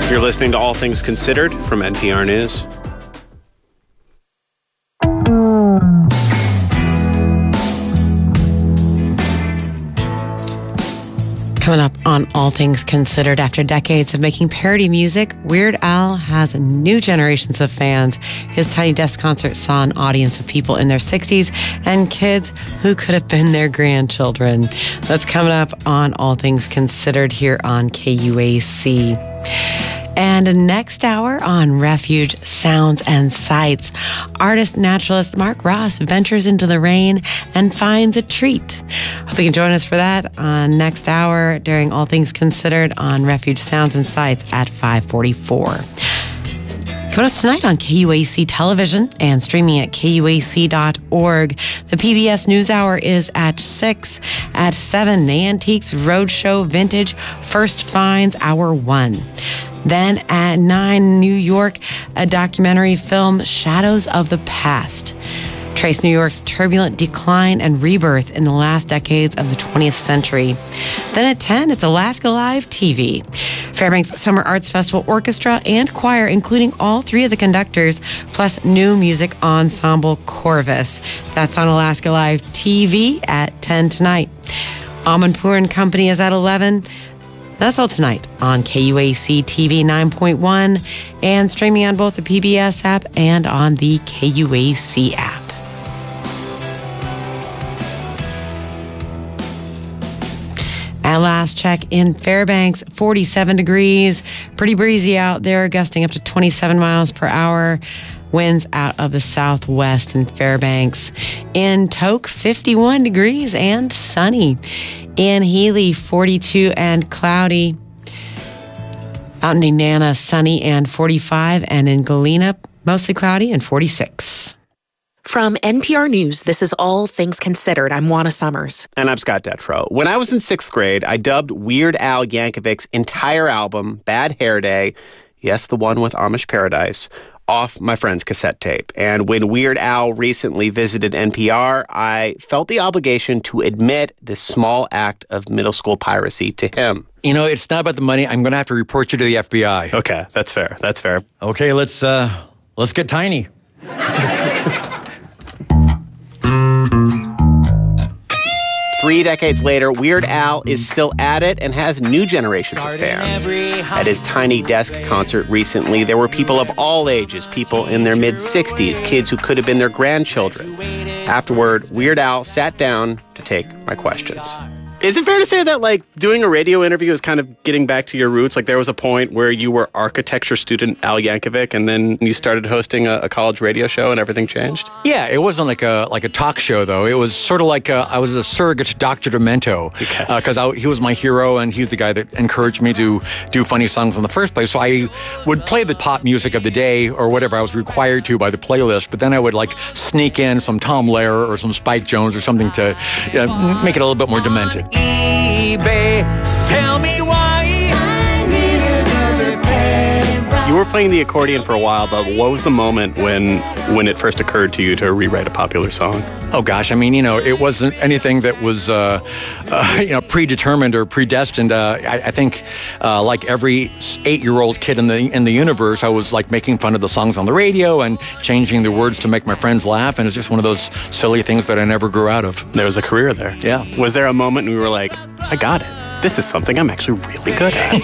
You're listening to All Things Considered from NPR News. Coming up on All Things Considered, after decades of making parody music, Weird Al has new generations of fans. His Tiny Desk concert saw an audience of people in their 60s and kids who could have been their grandchildren. That's coming up on All Things Considered here on KUAC. And next hour on Refuge Sounds and Sights, artist-naturalist Mark Ross ventures into the rain and finds a treat. Hope you can join us for that on next hour during All Things Considered on Refuge Sounds and Sights at 5:44. Coming up tonight on KUAC Television and streaming at KUAC.org. The PBS NewsHour is at 6. At 7, the Antiques Roadshow Vintage First Finds Hour 1. Then at 9, New York, a documentary film, Shadows of the Past. Trace New York's turbulent decline and rebirth in the last decades of the 20th century. Then at 10, it's Alaska Live TV. Fairbanks Summer Arts Festival Orchestra and Choir, including all 3 of the conductors, plus new music ensemble Corvus. That's on Alaska Live TV at 10 tonight. Amanpour and Company is at 11. That's all tonight on KUAC TV 9.1 and streaming on both the PBS app and on the KUAC app. At last check in Fairbanks, 47 degrees. Pretty breezy out there, gusting up to 27 miles per hour. Winds out of the southwest in Fairbanks. In Tok, 51 degrees and sunny. In Healy, 42 and cloudy. Out in Nenana, sunny and 45. And in Galena, mostly cloudy and 46. From NPR News, this is All Things Considered. I'm Juana Summers. And I'm Scott Detrow. When I was in 6th grade, I dubbed Weird Al Yankovic's entire album, Bad Hair Day, yes, the one with Amish Paradise, off my friend's cassette tape. And when Weird Al recently visited NPR, I felt the obligation to admit this small act of middle school piracy to him. You know, it's not about the money. I'm going to have to report you to the FBI. Okay, that's fair. That's fair. Okay, let's get tiny. 3 decades later, Weird Al is still at it and has new generations of fans. At his Tiny Desk concert recently, there were people of all ages, people in their mid-60s, kids who could have been their grandchildren. Afterward, Weird Al sat down to take my questions. Is it fair to say that, like, doing a radio interview is kind of getting back to your roots? Like, there was a point where you were architecture student Al Yankovic, and then you started hosting a college radio show, and everything changed? Yeah, it wasn't like a talk show, though. It was sort of like I was a surrogate Dr. Demento, because he was my hero, and he was the guy that encouraged me to do funny songs in the first place. So I would play the pop music of the day or whatever I was required to by the playlist, but then I would, like, sneak in some Tom Lehrer or some Spike Jones or something to make it a little bit more demented. eBay, tell me why I need another pen. You were playing the accordion for a while, but what was the moment when it first occurred to you to rewrite a popular song? Oh, gosh. I mean, it wasn't anything that was, predetermined or predestined. I think, like every 8-year-old kid in the universe, I was, like, making fun of the songs on the radio and changing the words to make my friends laugh. And it's just one of those silly things that I never grew out of. There was a career there. Yeah. Was there a moment when you were like, I got it. This is something I'm actually really good at?